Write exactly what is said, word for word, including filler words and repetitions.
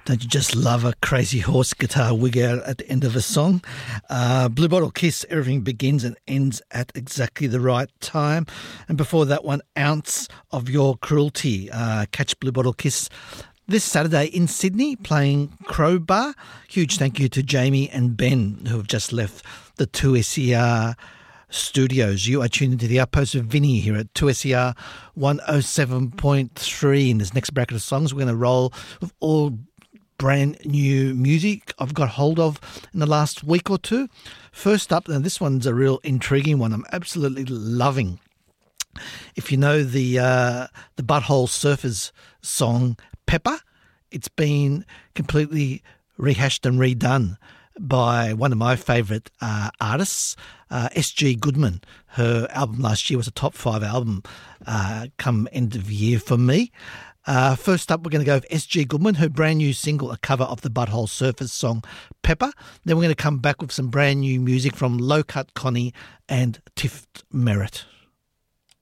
Don't you just love a crazy horse guitar wig out at the end of a song? Uh, Blue Bottle Kiss, everything begins and ends at exactly the right time. And before that one, Ounce of Your Cruelty. Uh, catch Blue Bottle Kiss this Saturday in Sydney playing Crowbar. Huge thank you to Jamie and Ben who have just left the two S E R studios. You are tuned into the Outpost of Vinny here at two S E R one oh seven point three. In this next bracket of songs, we're going to roll with all brand new music I've got hold of in the last week or two. First up, and this one's a real intriguing one I'm absolutely loving. If you know the uh, the Butthole Surfers song Pepper, it's been completely rehashed and redone by one of my favourite uh, artists, uh, S G Goodman. Her album last year was a top five album uh, come end of year for me. Uh, first up, we're going to go with S G Goodman, her brand new single, a cover of the Butthole Surfers song Pepper. Then we're going to come back with some brand new music from Low Cut Connie and Tift Merritt.